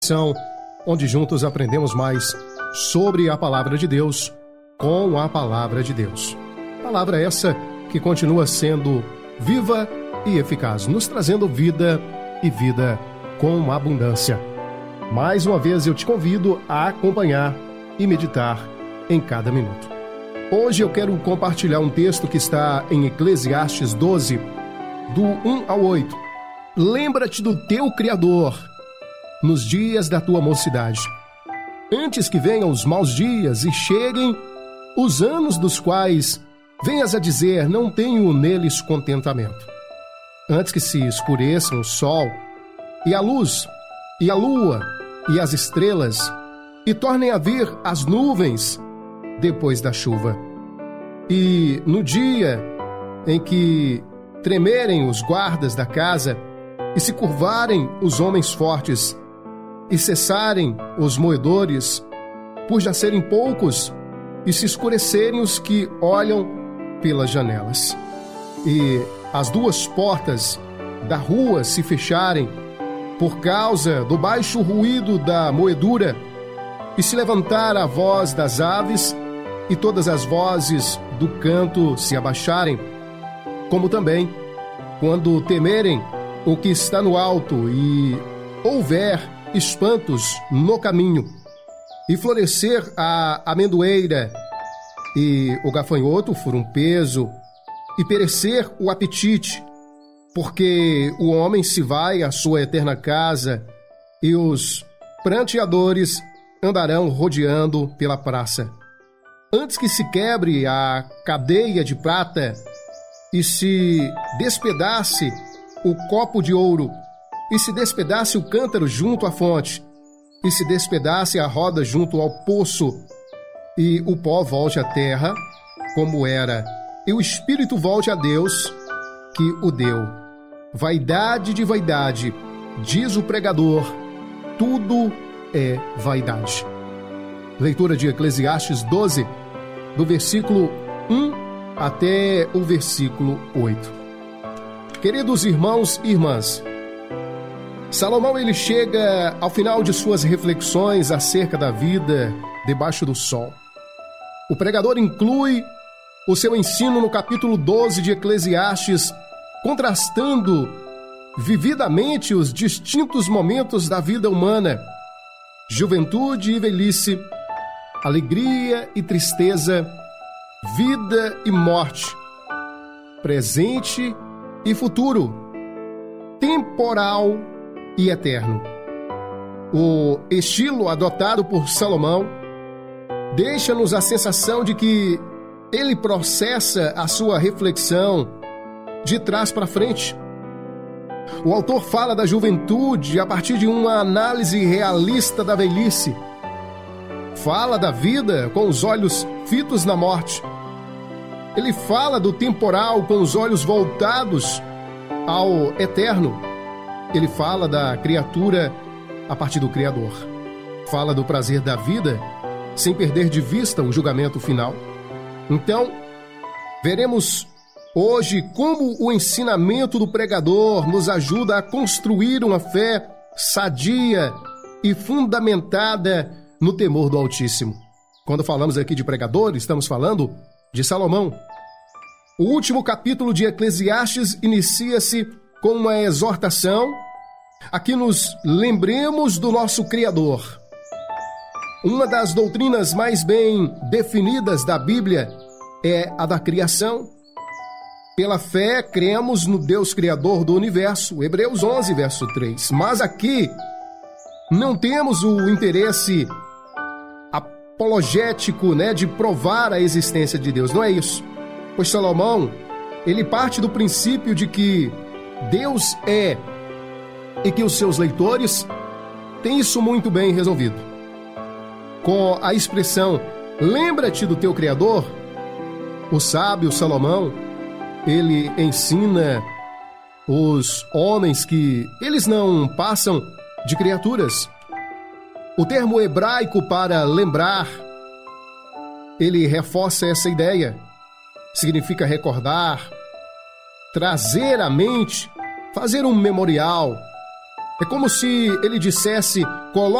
Onde juntos aprendemos mais sobre a Palavra de Deus com a Palavra de Deus. Palavra essa que continua sendo viva e eficaz, nos trazendo vida e vida com abundância. Mais uma vez eu te convido a acompanhar e meditar em cada minuto. Hoje eu quero compartilhar um texto que está em Eclesiastes 12, do 1 ao 8. Lembra-te do teu Criador nos dias da tua mocidade, antes que venham os maus dias e cheguem os anos dos quais venhas a dizer, não tenho neles contentamento. Antes que se escureçam o sol, e a luz, e a lua, e as estrelas, e tornem a vir as nuvens depois da chuva. E no dia em que tremerem os guardas da casa, e se curvarem os homens fortes, e cessarem os moedores, por já serem poucos, e se escurecerem os que olham pelas janelas. E as duas portas da rua se fecharem, por causa do baixo ruído da moedura, e se levantar a voz das aves, e todas as vozes do canto se abaixarem, como também, quando temerem o que está no alto, e houver espantos no caminho, e florescer a amendoeira, e o gafanhoto for um peso, e perecer o apetite, porque o homem se vai à sua eterna casa, e os pranteadores andarão rodeando pela praça. Antes que se quebre a cadeia de prata, e se despedace o copo de ouro, e se despedace o cântaro junto à fonte, e se despedace a roda junto ao poço, e o pó volte à terra, como era, e o espírito volte a Deus, que o deu. Vaidade de vaidade, diz o pregador, tudo é vaidade. Leitura de Eclesiastes 12, do versículo 1 até o versículo 8. Queridos irmãos e irmãs, Salomão ele chega ao final de suas reflexões acerca da vida debaixo do sol. O pregador inclui o seu ensino no capítulo 12 de Eclesiastes, contrastando vividamente os distintos momentos da vida humana, juventude e velhice, alegria e tristeza, vida e morte, presente e futuro, temporal e eterno. O estilo adotado por Salomão deixa-nos a sensação de que ele processa a sua reflexão de trás para frente. O autor fala da juventude a partir de uma análise realista da velhice. Fala da vida com os olhos fitos na morte. Ele fala do temporal com os olhos voltados ao eterno. Ele fala da criatura a partir do Criador. Fala do prazer da vida sem perder de vista o julgamento final. Então, veremos hoje como o ensinamento do pregador nos ajuda a construir uma fé sadia e fundamentada no temor do Altíssimo. Quando falamos aqui de pregador, estamos falando de Salomão. O último capítulo de Eclesiastes inicia-se com uma exortação a que nos lembremos do nosso Criador. Uma das doutrinas mais bem definidas da Bíblia é a da criação. Pela fé, cremos no Deus Criador do universo, Hebreus 11, verso 3. Mas aqui não temos o interesse apologético, de provar a existência de Deus. Não é isso. Pois Salomão, ele parte do princípio de que Deus é e que os seus leitores têm isso muito bem resolvido. Com a expressão, lembra-te do teu Criador, o sábio Salomão, ele ensina os homens que eles não passam de criaturas. O termo hebraico para lembrar, ele reforça essa ideia. Significa recordar, trazer à mente, fazer um memorial, É como se ele dissesse: